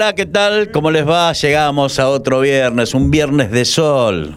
Hola, ¿qué tal? ¿Cómo les va? Llegamos a otro viernes, un viernes de sol,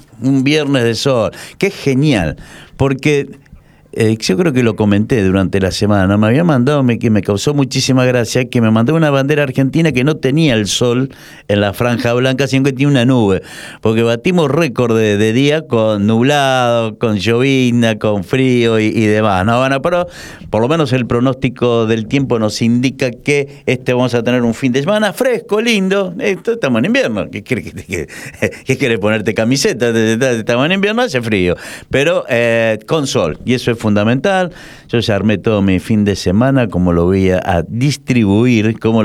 que es genial, porque yo creo que lo comenté durante la semana, me había mandado, que me causó muchísima gracia, que me mandó una bandera argentina que no tenía el sol en la franja blanca, sino que tiene una nube, porque batimos récord de día con nublado, con llovizna, con frío y demás, ¿no? Bueno, pero por lo menos el pronóstico del tiempo nos indica que vamos a tener un fin de semana fresco, lindo. Estamos en invierno, ¿qué quieres ponerte camiseta? Estamos en invierno, hace frío, pero con sol, y eso es fundamental. Yo ya armé todo mi fin de semana, cómo lo voy a distribuir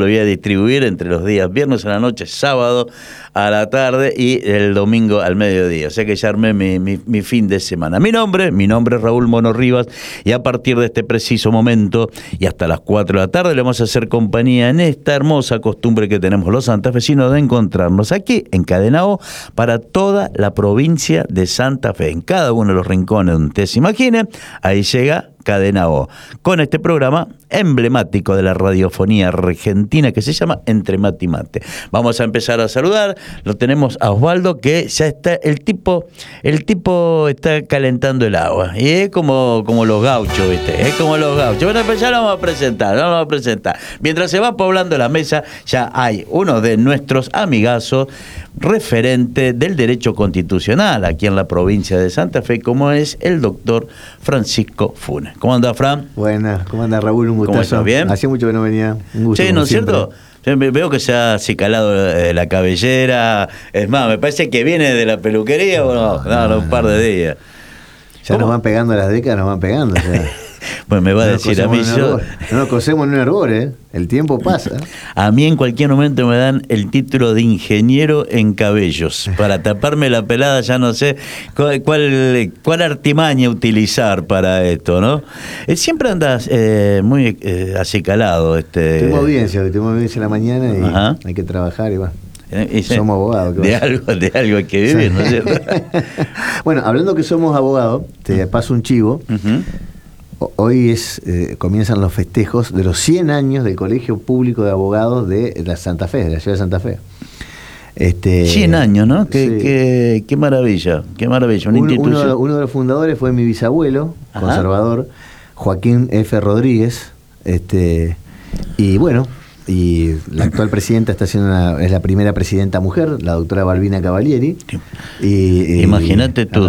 entre los días viernes a la noche, sábado a la tarde y el domingo al mediodía. O sea que ya armé mi fin de semana. Mi nombre es Raúl Mono Rivas, y a partir de este preciso momento y hasta las 4 de la tarde le vamos a hacer compañía en esta hermosa costumbre que tenemos los santafesinos de encontrarnos aquí en Cadena O para toda la provincia de Santa Fe. En cada uno de los rincones donde usted se imagine, ahí llega Cadena O, con este programa emblemático de la radiofonía argentina que se llama Entre Mate y Mate. Vamos a empezar a saludar. Lo tenemos a Osvaldo, que ya está, el tipo está calentando el agua, y es como los gauchos, ¿viste? Es como los gauchos. Bueno, pues ya lo vamos a presentar. Mientras se va poblando la mesa, ya hay uno de nuestros amigazos, referente del derecho constitucional aquí en la provincia de Santa Fe, como es el doctor Francisco Funes. ¿Cómo anda, Fran? Buenas, ¿cómo anda, Raúl? Un gustazo. ¿Cómo estás? ¿Bien? Hacía mucho que no venía. Un gusto. Sí, ¿no es cierto? Veo que se ha acicalado la cabellera. Es más, me parece que viene de la peluquería o no, un par de días. Ya nos van pegando las décadas, nos van pegando. O sea. Pues me va a decir a mí, no nos cosemos en un hervor, ¿eh? El tiempo pasa. A mí en cualquier momento me dan el título de ingeniero en cabellos. Para taparme la pelada ya no sé cuál artimaña utilizar para esto, ¿no? Siempre andas muy acicalado. Tengo audiencia en la mañana y ajá, hay que trabajar y va. Somos abogados. De algo hay que vivir, sí. ¿No es cierto? Bueno, hablando que somos abogados, te paso un chivo. Uh-huh. Hoy comienzan los festejos de los 100 años del Colegio Público de Abogados de la Santa Fe, de la ciudad de Santa Fe. 100 años, ¿no? Qué maravilla, qué maravilla. Una institución. Uno de los fundadores fue mi bisabuelo, ajá, conservador, Joaquín F. Rodríguez, y bueno, y la actual presidenta es la primera presidenta mujer, la doctora Balbina Cavalieri. Imagínate tu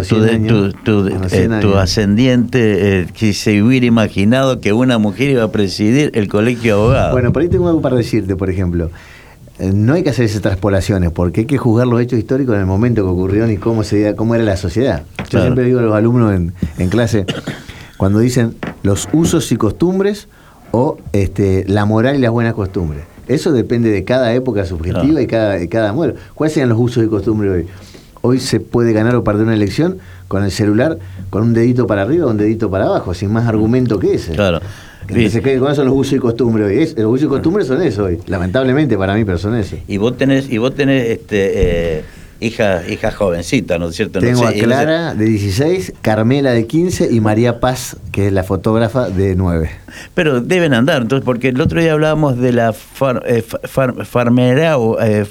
ascendiente, que se hubiera imaginado que una mujer iba a presidir el colegio de abogados. Bueno, por ahí tengo algo para decirte, por ejemplo. No hay que hacer esas transpolaciones, porque hay que juzgar los hechos históricos en el momento que ocurrieron y cómo era la sociedad. Yo claro, siempre digo a los alumnos en clase, cuando dicen los usos y costumbres o la moral y las buenas costumbres. Eso depende de cada época subjetiva, claro, y cada modelo. ¿Cuáles serían los usos y costumbres hoy? Hoy se puede ganar o perder una elección con el celular, con un dedito para arriba o un dedito para abajo, sin más argumento que ese. Claro. Entonces, ¿cuáles son los usos y costumbres hoy? Los usos y costumbres son eso hoy, lamentablemente para mí, pero son eso. Y vos tenés hija jovencita, ¿no es cierto? Tengo a Clara de 16, Carmela de 15 y María Paz, que es la fotógrafa, de 9. Pero deben andar, entonces, porque el otro día hablábamos de la farmear,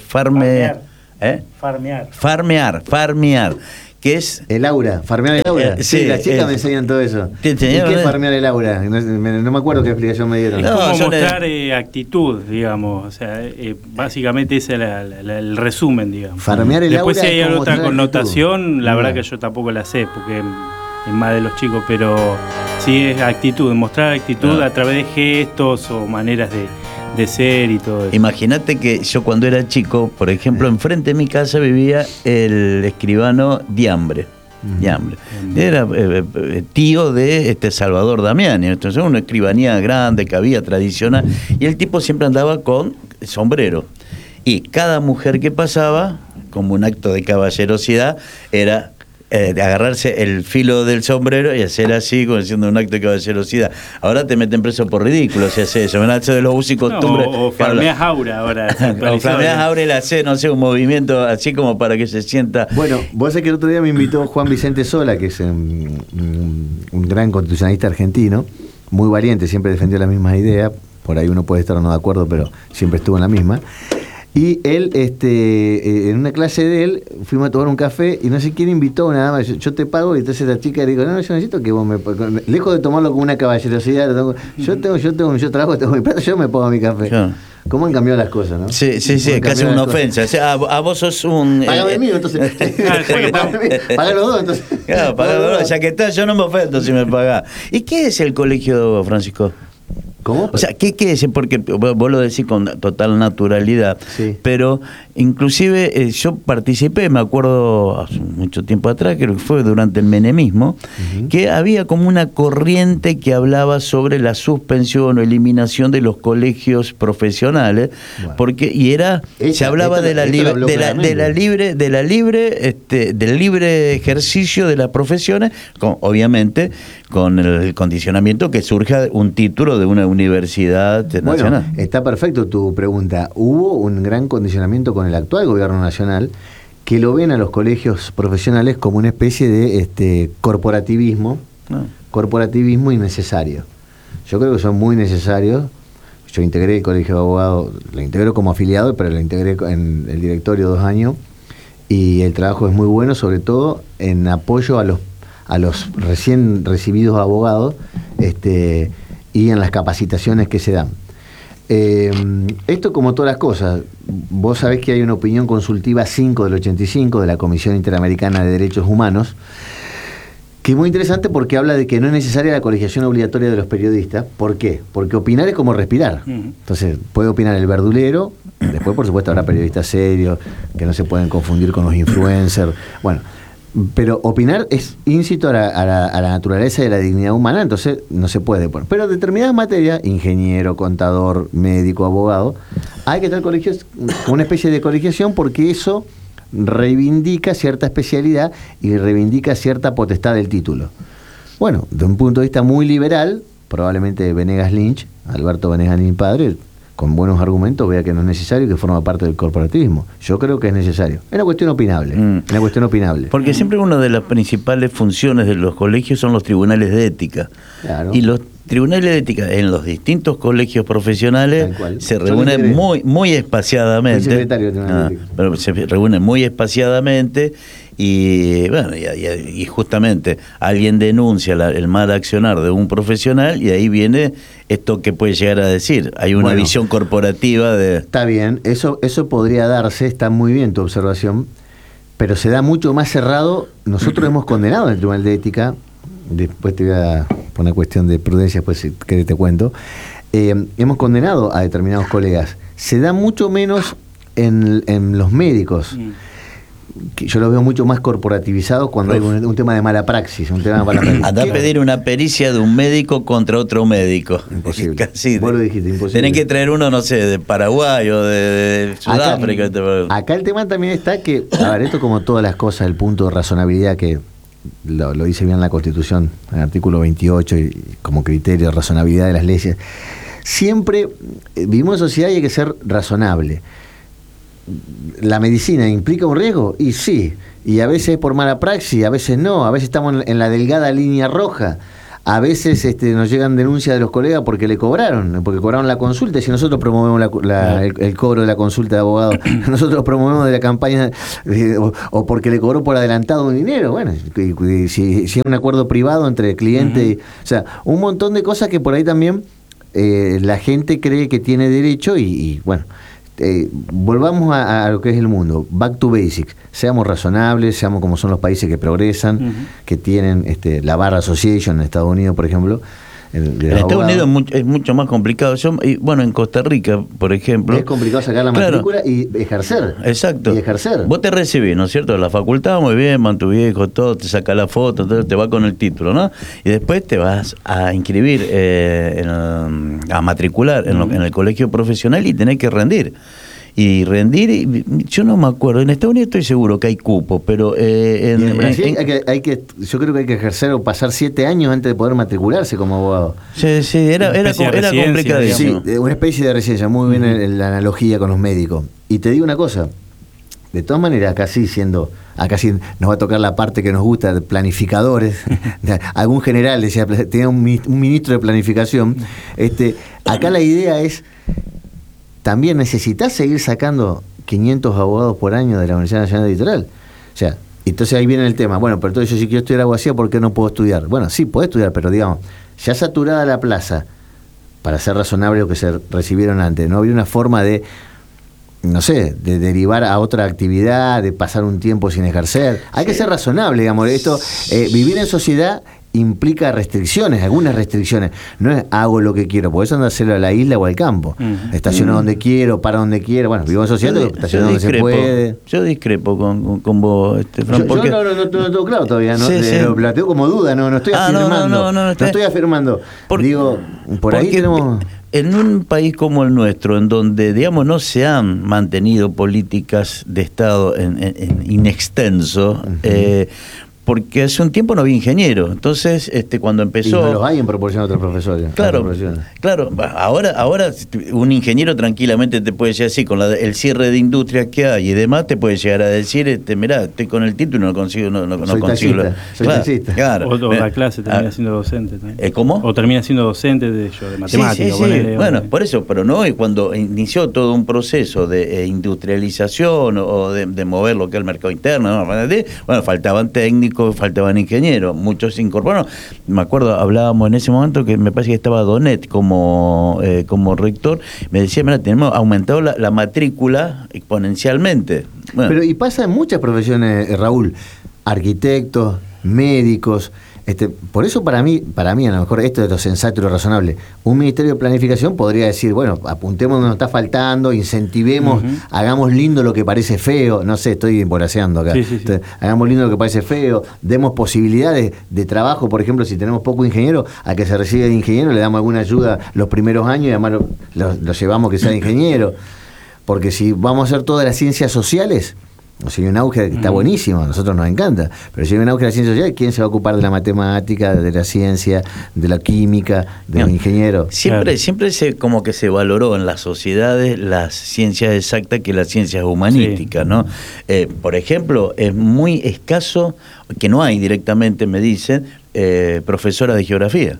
que es el aura, farmear el aura. Sí, las chicas me enseñan todo eso. ¿Y qué es farmear el aura? No me acuerdo qué explicación me dieron. Es como mostrar actitud, digamos. O sea, básicamente ese es el resumen, digamos. Farmear el Después, aura. Si hay otra connotación, la verdad que yo tampoco la sé, porque es más de los chicos, pero sí es actitud, mostrar actitud a través de gestos o maneras de ser y todo eso. Imagínate que yo cuando era chico, por ejemplo, enfrente de mi casa vivía el escribano Diambre. Era tío de Salvador Damiani. Entonces una escribanía grande que había, tradicional, y el tipo siempre andaba con sombrero. Y cada mujer que pasaba, como un acto de caballerosidad, era agarrarse el filo del sombrero y hacer así, como haciendo un acto de caballerosidad. Ahora te meten preso por ridículo si hace eso. Eso de los usos y costumbres. O flameás aura ahora. O flameás aura y le hace, no sé, un movimiento así como para que se sienta. Bueno, vos sabés que el otro día me invitó Juan Vicente Sola, que es un gran constitucionalista argentino, muy valiente, siempre defendió las mismas ideas. Por ahí uno puede estar o no de acuerdo, pero siempre estuvo en la misma. Y él, en una clase de él, fuimos a tomar un café y no sé quién invitó, nada más, yo te pago, y entonces la chica le dijo, no, yo necesito que vos me pagues. Lejos de tomarlo como una caballerosidad, yo trabajo, tengo mi plata, yo me pago mi café. Claro. ¿Cómo han cambiado las cosas, no? Sí, es casi una ofensa. O sea, a vos sos un... Págame el mío, entonces. Paga los dos, entonces. Claro, paga los dos. Ya que está, yo no me ofendo si me pagás. ¿Y qué es el colegio, Francisco? ¿Cómo? O sea, ¿qué es? Porque vos lo decís con total naturalidad, sí. Pero inclusive yo participé, me acuerdo hace mucho tiempo atrás, creo que fue durante el menemismo, que había como una corriente que hablaba sobre la suspensión o eliminación de los colegios profesionales, porque se hablaba del libre ejercicio de las profesiones, obviamente con el condicionamiento que surja un título de una universidad nacional. Bueno, está perfecto tu pregunta. Hubo un gran condicionamiento con el actual gobierno nacional, que lo ven a los colegios profesionales como una especie de corporativismo innecesario. Yo creo que son muy necesarios. Yo integré el colegio de abogados, lo integro como afiliado, pero lo integré en el directorio 2 años, y el trabajo es muy bueno, sobre todo en apoyo a los recién recibidos abogados, y en las capacitaciones que se dan. Esto, como todas las cosas, vos sabés que hay una opinión consultiva 5 del 85 de la Comisión Interamericana de Derechos Humanos, que es muy interesante porque habla de que no es necesaria la colegiación obligatoria de los periodistas. ¿Por qué? Porque opinar es como respirar. Entonces, puede opinar el verdulero, después por supuesto habrá periodistas serios, que no se pueden confundir con los influencers. Bueno, pero opinar es íncito a la naturaleza y a la dignidad humana, entonces no se puede poner. Pero determinadas materias, ingeniero, contador, médico, abogado, hay que tener colegios, una especie de colegiación, porque eso reivindica cierta especialidad y reivindica cierta potestad del título. Bueno, de un punto de vista muy liberal, probablemente Venegas Lynch, Alberto Venegas Lynch padre, con buenos argumentos, vea que no es necesario y que forma parte del corporativismo. Yo creo que es necesario. Es una cuestión opinable. Una cuestión opinable. Porque siempre una de las principales funciones de los colegios son los tribunales de ética. Claro. Y los tribunales de ética en los distintos colegios profesionales se reúnen muy espaciadamente. El secretario de Tribunal de Ética. Pero se reúnen muy espaciadamente. Y bueno, y justamente alguien denuncia el mal accionar de un profesional, y ahí viene esto que puede llegar a decir. Hay una visión corporativa de... Está bien, eso podría darse, está muy bien tu observación, pero se da mucho más cerrado. Nosotros hemos condenado en el Tribunal de Ética, después te voy a poner cuestión de prudencia, después si querés te cuento, hemos condenado a determinados colegas. Se da mucho menos en los médicos. Yo lo veo mucho más corporativizado cuando hay un tema de mala praxis. Andá a pedir una pericia de un médico contra otro médico. Imposible. Casi, vos lo dijiste, imposible. Tenés que traer uno, no sé, de Paraguay o de Sudáfrica. Acá el tema también está que, a ver, esto como todas las cosas, el punto de razonabilidad que lo dice bien la Constitución, en el artículo 28, y como criterio de razonabilidad de las leyes. Siempre vivimos en sociedad y hay que ser razonable. ¿La medicina implica un riesgo? Y sí, y a veces es por mala praxis, a veces no, a veces estamos en la delgada línea roja, a veces nos llegan denuncias de los colegas porque cobraron la consulta, y si nosotros promovemos el cobro de la consulta de abogados, nosotros promovemos de la campaña, o porque le cobró por adelantado un dinero, bueno, si es un acuerdo privado entre cliente, o sea, un montón de cosas que por ahí también la gente cree que tiene derecho, y bueno, volvamos a lo que es el mundo, back to basics, seamos razonables, seamos como son los países que progresan, que tienen la Bar Association en Estados Unidos, por ejemplo. En Estados Unidos es mucho más complicado. Bueno, en Costa Rica, por ejemplo, es complicado sacar la matrícula y ejercer. Exacto. Y ejercer. Vos te recibís, ¿no es cierto? De la facultad, muy bien, van tu viejo, todo, te saca la foto, todo, te va con el título, ¿no? Y después te vas a inscribir, a matricular en el colegio profesional, y tenés que rendir. Y rendir, yo no me acuerdo, en Estados Unidos estoy seguro que hay cupo, pero en Brasil yo creo que hay que ejercer o pasar 7 años antes de poder matricularse como abogado. Sí, era complicadísimo. Sí, una especie de residencia, muy bien la analogía con los médicos. Y te digo una cosa, de todas maneras, acá sí nos va a tocar la parte que nos gusta, de planificadores. Algún general decía, tenía un ministro de planificación. Acá la idea es también necesitas seguir sacando 500 abogados por año de la Universidad Nacional del Litoral. O sea, entonces ahí viene el tema. Bueno, pero entonces yo si quiero estudiar abogacía, ¿por qué no puedo estudiar? Bueno, sí, podés estudiar, pero digamos, ya saturada la plaza, para ser razonable lo que se recibieron antes, no había una forma de, no sé, de derivar a otra actividad, de pasar un tiempo sin ejercer. Hay que ser razonable, digamos. Esto, vivir en sociedad implica restricciones, algunas restricciones. No es hago lo que quiero, podés andar a hacerlo a la isla o al campo. Estaciono donde quiero, para donde quiero. Bueno, vivo en sociedad, estaciono donde se puede. Yo discrepo con vos, Fran, porque... Yo no tengo claro todavía, ¿no? Sí, sí. Lo planteo como duda, no estoy afirmando. No estoy afirmando. Digo, por ahí tenemos... En un país como el nuestro, en donde, digamos, no se han mantenido políticas de Estado en extenso, porque hace un tiempo no había ingeniero. Entonces, cuando empezó... Y no los hay en proporción a otros profesores. Claro. Ahora un ingeniero tranquilamente te puede decir así, con el cierre de industrias que hay y demás, te puede llegar a decir, mirá, estoy con el título y no consigo... Soy consigo taxista. Claro. O da clase, termina siendo docente también. ¿Cómo? O termina siendo docente de matemáticas. Sí. Bueno, por eso, pero no, y cuando inició todo un proceso de industrialización o de mover lo que es el mercado interno, ¿no? Bueno, faltaban técnicos, faltaban ingenieros, muchos se incorporaron. Me acuerdo, hablábamos en ese momento que me parece que estaba Donet como rector, me decía, mira, tenemos aumentado la matrícula exponencialmente. Bueno. Pero y pasa en muchas profesiones, Raúl, arquitectos, médicos. Por eso para mí a lo mejor esto es lo sensato y lo razonable. Un ministerio de planificación podría decir, bueno, apuntemos donde nos está faltando, incentivemos, hagamos lindo lo que parece feo, no sé, estoy voraceando acá. Sí. Hagamos lindo lo que parece feo, demos posibilidades de trabajo, por ejemplo, si tenemos poco ingeniero, a que se reciba de ingeniero, le damos alguna ayuda los primeros años y además lo llevamos que sea ingeniero. Porque si vamos a hacer todas las ciencias sociales, o si hay un auge que está buenísimo, a nosotros nos encanta, pero si hay un auge de la ciencia social, ¿quién se va a ocupar de la matemática, de la ciencia, de la química, de los ingenieros? Siempre como que se valoró en las sociedades las ciencias exactas que las ciencias humanísticas, ¿no? Por ejemplo, es muy escaso, que no hay directamente, me dicen, profesora de geografía.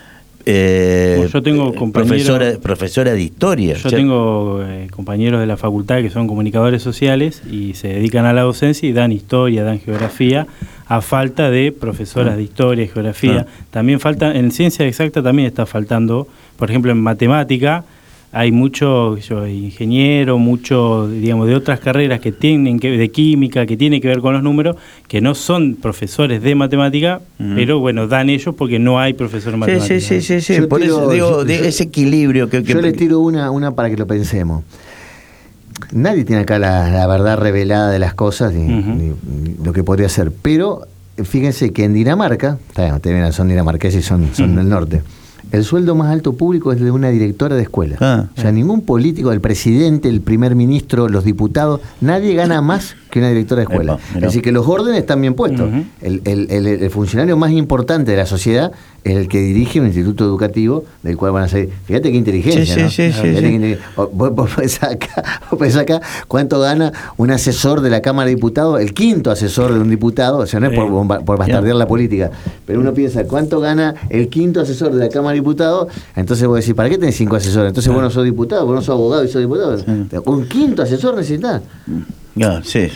Yo tengo compañeros, profesora de historia. Yo tengo compañeros de la facultad que son comunicadores sociales y se dedican a la docencia y dan historia, dan geografía, a falta de profesoras de historia y geografía. También falta, en ciencia exacta también está faltando, por ejemplo en matemática, hay mucho ingeniero, mucho, digamos, de otras carreras que tienen que de química, que tienen que ver con los números, que no son profesores de matemática, pero bueno, dan ellos porque no hay profesor de matemática. Sí. Por eso digo, ese equilibrio que yo les tiro una para que lo pensemos. Nadie tiene acá la verdad revelada de las cosas, ni lo que podría ser, pero fíjense que en Dinamarca, son dinamarqueses y son del norte, el sueldo más alto público es de una directora de escuela. O sea, ningún político, el presidente, el primer ministro, los diputados, nadie gana más que una directora de escuela. Así que los órdenes están bien puestos. El funcionario más importante de la sociedad es el que dirige un instituto educativo del cual van a salir. Fíjate qué inteligencia, ¿no? Sí. Vos pensás acá cuánto gana un asesor de la Cámara de Diputados, el quinto asesor de un diputado, o sea, no es por bastardear la política, pero uno piensa cuánto gana el quinto asesor de la Cámara de Diputados, entonces vos decís, ¿para qué tenés 5 asesores? Entonces vos no sos diputado, vos no sos abogado y sos diputado. Un quinto asesor necesitás. Sí.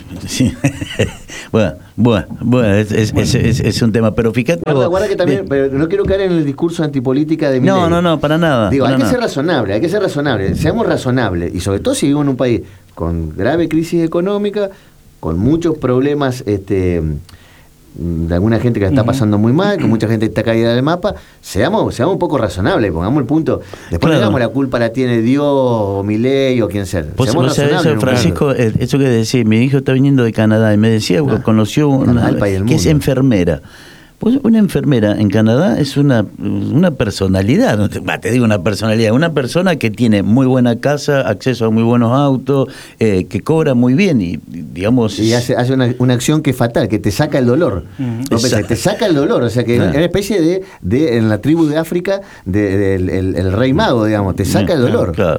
Bueno, es un tema, pero fíjate. Guarda que también, pero no quiero caer en el discurso antipolítica de Milei. No, para nada. Digo, hay que ser razonable, seamos razonables, y sobre todo si vivimos en un país con grave crisis económica, con muchos problemas, de alguna gente que la está pasando muy mal, que mucha gente está caída del mapa, seamos un poco razonables, pongamos el punto. Después digamos la culpa la tiene Dios o Milei o quien sea. Seamos razonables. Eso, Francisco, eso que decís, mi hijo está viniendo de Canadá y me decía que conoció una que es enfermera. Pues una enfermera en Canadá es una personalidad, te digo una personalidad, una persona que tiene muy buena casa, acceso a muy buenos autos, que cobra muy bien y digamos... Y hace una acción que es fatal, que te saca el dolor. Te saca el dolor, o sea que es una especie de en la tribu de África, el rey mago, digamos, te saca el dolor. Claro.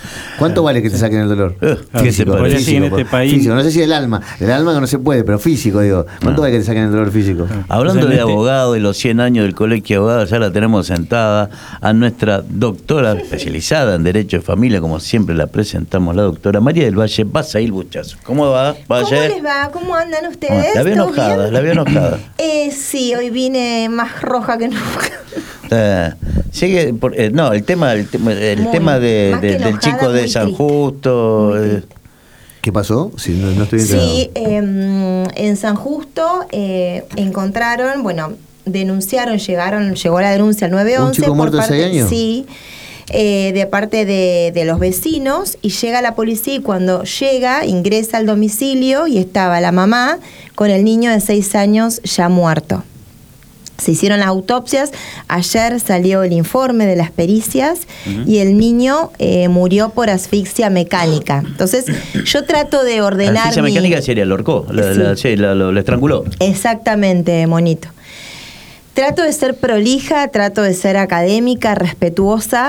¿Cuánto vale que te saquen el dolor? Físico, podría decir en este país. Físico, no sé si el alma que no se puede, pero físico, digo. ¿Cuánto vale que te saquen el dolor físico? Hablando de abogado, de los 100 años del Colegio de Abogados, ya la tenemos sentada a nuestra doctora especializada en Derecho de Familia, como siempre la presentamos, la doctora María del Valle Basail Buchazo. ¿Cómo va, Valle? ¿Cómo les va? ¿Cómo andan ustedes? La veo enojada, la veo enojada. Sí, hoy vine más roja que nunca. Sigue, no, el tema del enojada, chico de muy San triste. Justo. ¿Qué pasó? Si no estoy enterado. Sí, en San Justo encontraron, denunciaron, llegó la denuncia al 911. ¿Un chico muerto de 6 años? Sí, de parte de los vecinos, y llega la policía, y cuando llega, ingresa al domicilio y estaba la mamá con el niño de 6 años ya muerto. Se hicieron las autopsias, ayer salió el informe de las pericias y el niño murió por asfixia mecánica. Entonces, yo trato de ordenar. Asfixia mecánica sería, lo ahorcó, lo estranguló. Exactamente, monito. Trato de ser prolija, trato de ser académica, respetuosa,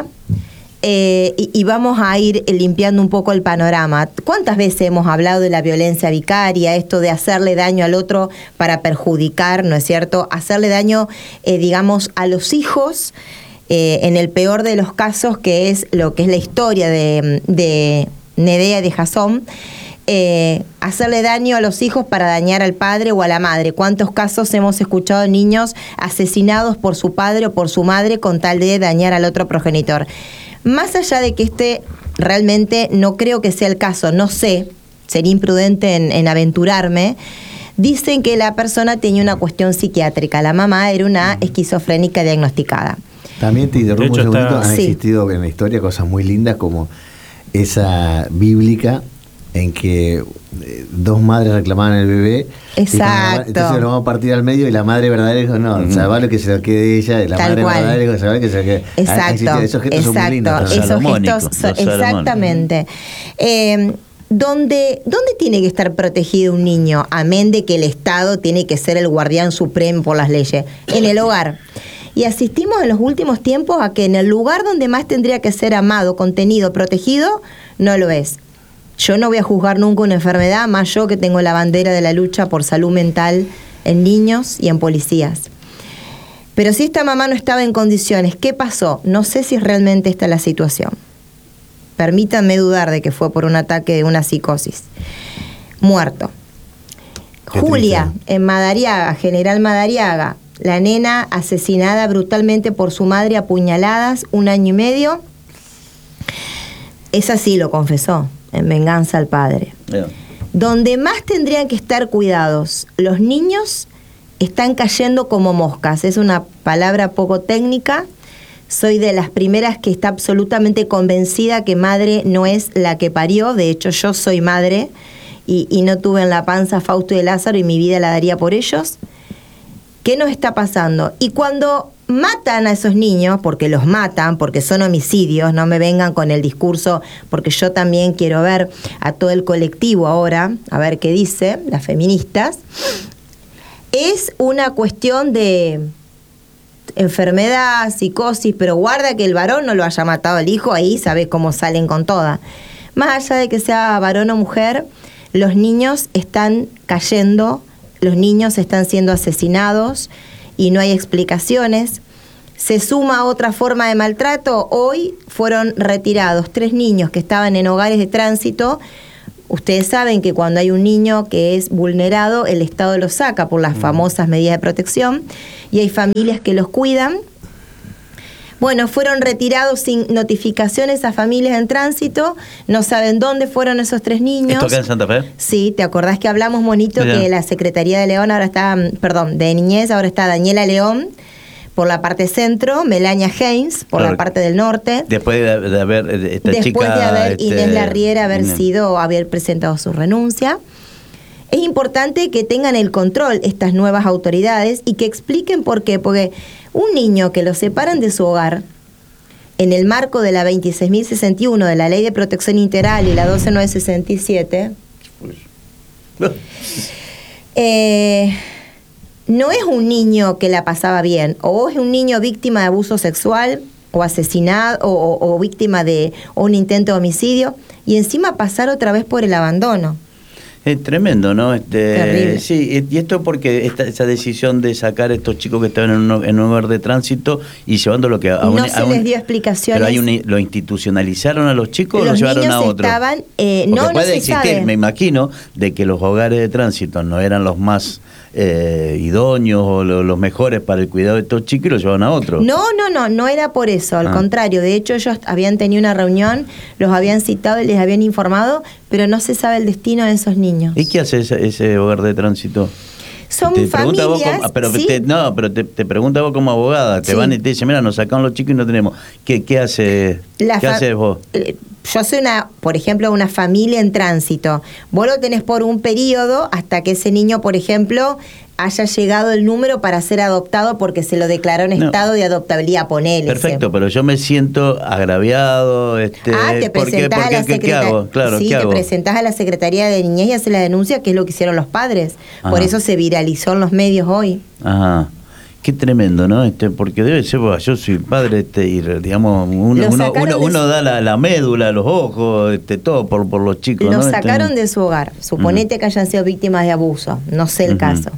y vamos a ir limpiando un poco el panorama. ¿Cuántas veces hemos hablado de la violencia vicaria, esto de hacerle daño al otro para perjudicar, ¿no es cierto? Hacerle daño, digamos, a los hijos, en el peor de los casos, que es lo que es la historia de Nedea y de Jasón. Hacerle daño a los hijos para dañar al padre o a la madre. ¿Cuántos casos hemos escuchado de niños asesinados por su padre o por su madre con tal de dañar al otro progenitor? Más allá de que realmente no creo que sea el caso, no sé, sería imprudente en aventurarme. Dicen que la persona tenía una cuestión psiquiátrica, la mamá era una esquizofrénica diagnosticada. También te interrumpo un segundito, han Sí. existido en la historia cosas muy lindas como esa bíblica en que 2 madres reclamaban el bebé. Exacto. Entonces lo vamos a partir al medio y la madre verdadera dijo, no, salvalo que se lo quede ella, y la Tal madre cual. verdadera dijo, salvalo que se lo quede. Exacto. Esos gestos son muy lindos. Los Esos salomónicos, gestos los salomónicos. exactamente. ¿Dónde tiene que estar protegido un niño? Amén de que el Estado tiene que ser el guardián supremo por las leyes. En el hogar. Y asistimos en los últimos tiempos a que en el lugar donde más tendría que ser amado, contenido, protegido, no lo es. Yo no voy a juzgar nunca una enfermedad, más yo que tengo la bandera de la lucha por salud mental en niños y en policías. Pero si esta mamá no estaba en condiciones, ¿qué pasó? No sé si realmente esta es la situación. Permítanme dudar de que fue por un ataque de una psicosis. Muerto. Qué Julia, triste. en Madariaga, General Madariaga, la nena asesinada brutalmente por su madre, apuñaladas, 1 año y medio. Esa sí lo confesó, en venganza al padre. Donde más tendrían que estar cuidados, los niños están cayendo como moscas. Es una palabra poco técnica. Soy de las primeras que está absolutamente convencida que madre no es la que parió. De hecho, yo soy madre y no tuve en la panza a Fausto y Lázaro y mi vida la daría por ellos. ¿Qué nos está pasando? Y cuando matan a esos niños, porque los matan, porque son homicidios, no me vengan con el discurso, porque yo también quiero ver a todo el colectivo ahora, a ver qué dice, las feministas, es una cuestión de enfermedad, psicosis, pero guarda que el varón no lo haya matado al hijo, ahí sabes cómo salen con toda. Más allá de que sea varón o mujer, los niños están cayendo, los niños están siendo asesinados y no hay explicaciones. Se suma otra forma de maltrato. Hoy fueron retirados 3 niños que estaban en hogares de tránsito. Ustedes saben que cuando hay un niño que es vulnerado, el Estado lo saca por las famosas medidas de protección y hay familias que los cuidan. Bueno, fueron retirados sin notificaciones a familias en tránsito, no saben dónde fueron esos 3 niños. ¿Esto acá en Santa Fe? Sí, ¿te acordás que hablamos, Monito, Mirá. que la Secretaría de León ahora está, de Niñez, ahora está Daniela León por la parte centro, Melania Haynes por la parte del norte. Después de haber esta Después chica, de haber Inés Larriera Inés. haber presentado su renuncia. Es importante que tengan el control estas nuevas autoridades y que expliquen por qué. Porque un niño que lo separan de su hogar, en el marco de la 26.061 de la Ley de Protección Integral y la 12.967, no es un niño que la pasaba bien, o es un niño víctima de abuso sexual, o asesinado o víctima de un intento de homicidio, y encima pasar otra vez por el abandono. Es tremendo, ¿no? Terrible. Sí, y esto porque esa decisión de sacar a estos chicos que estaban en un lugar de tránsito y llevándolo que no se les dio explicaciones. Pero ¿lo institucionalizaron a los chicos o los los llevaron a otro? Estaban, no puede se existir, sabe. me imagino, de que los hogares de tránsito no eran los más idóneos o los mejores para el cuidado de estos chicos y los llevaban a otro. No era por eso, al contrario. De hecho, ellos habían tenido una reunión, los habían citado y les habían informado, pero no se sabe el destino de esos niños. ¿Y qué hace ese hogar de tránsito? Son te familias, vos como, pero ¿sí? te pregunta vos como abogada, te Sí. van y te dicen, mira, nos sacaron los chicos y no tenemos. ¿Qué haces vos? Yo soy por ejemplo, una familia en tránsito. Vos lo tenés por un periodo hasta que ese niño, por ejemplo, haya llegado el número para ser adoptado porque se lo declaró en estado de adoptabilidad, ponele. Perfecto, pero yo me siento agraviado. Te presentás a la ¿qué hago? Claro, sí, ¿qué hago? te presentás a la Secretaría de Niñez y haces la denuncia, que es lo que hicieron los padres. Ajá. Por eso se viralizó en los medios hoy. Ajá. Qué tremendo, ¿no? Porque debe ser, yo soy padre, y digamos, uno da la médula, los ojos, todo por los chicos. Los ¿no? sacaron de su hogar. Suponete que hayan sido víctimas de abuso. No sé el caso.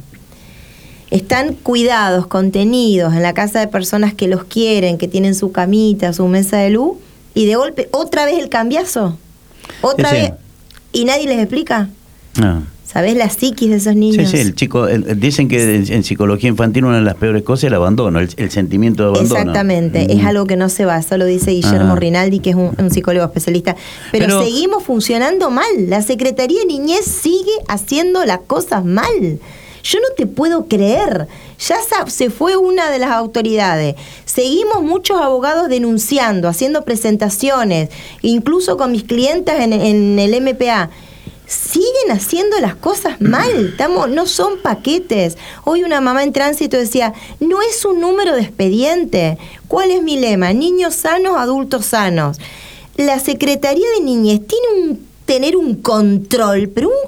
Están cuidados, contenidos en la casa de personas que los quieren, que tienen su camita, su mesa de luz, y de golpe, otra vez el cambiazo. Otra vez. ¿Y nadie les explica? No. ¿Sabés la psiquis de esos niños? Sí, el chico, dicen que en psicología infantil una de las peores cosas es el abandono, el sentimiento de abandono. Exactamente, es algo que no se va, eso lo dice Guillermo Rinaldi, que es un psicólogo especialista. Pero seguimos funcionando mal, la Secretaría de Niñez sigue haciendo las cosas mal. Yo no te puedo creer, ya se fue una de las autoridades, seguimos muchos abogados denunciando, haciendo presentaciones, incluso con mis clientas en el MPA. Siguen haciendo las cosas mal, no son paquetes. Hoy una mamá en tránsito decía, no es un número de expediente. ¿Cuál es mi lema? Niños sanos, adultos sanos. La Secretaría de Niñez tiene tener un control,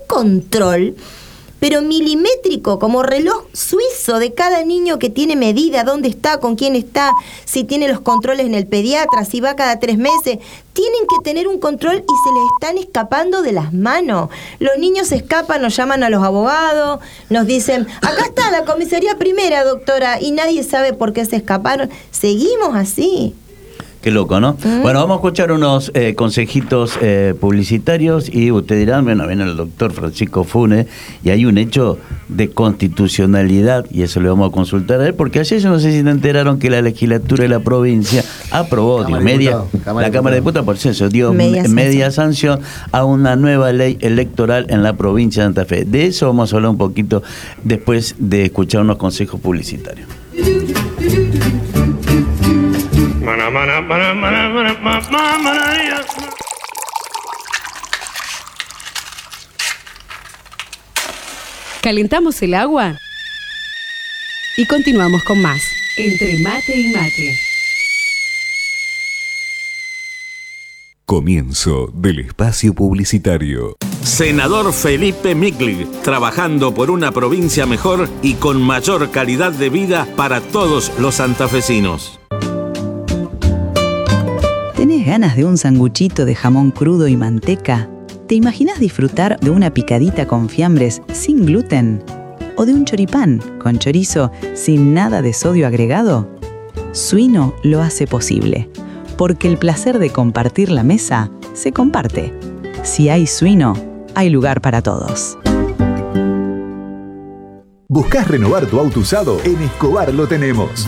pero milimétrico, como reloj suizo de cada niño que tiene medida, dónde está, con quién está, si tiene los controles en el pediatra, si va cada 3 meses. Tienen que tener un control y se les están escapando de las manos. Los niños se escapan, nos llaman a los abogados, nos dicen, acá está la comisaría primera, doctora, y nadie sabe por qué se escaparon. Seguimos así. Qué loco, ¿no? Bueno, vamos a escuchar unos consejitos publicitarios y usted dirá, bueno, viene el doctor Francisco Funes y hay un hecho de constitucionalidad y eso le vamos a consultar a él, porque ayer yo no sé si te enteraron que la legislatura de la provincia aprobó, la Cámara de Diputados, por eso dio media sanción a una nueva ley electoral en la provincia de Santa Fe. De eso vamos a hablar un poquito después de escuchar unos consejos publicitarios. Calentamos el agua y continuamos con más Entre Mate y Mate. Comienzo del espacio publicitario. Senador Felipe Miclig, trabajando por una provincia mejor y con mayor calidad de vida para todos los santafesinos. ¿Tenés ganas de un sanguchito de jamón crudo y manteca? ¿Te imaginas disfrutar de una picadita con fiambres sin gluten? ¿O de un choripán con chorizo sin nada de sodio agregado? Suino lo hace posible, porque el placer de compartir la mesa se comparte. Si hay Suino, hay lugar para todos. ¿Buscás renovar tu auto usado? En Escobar lo tenemos.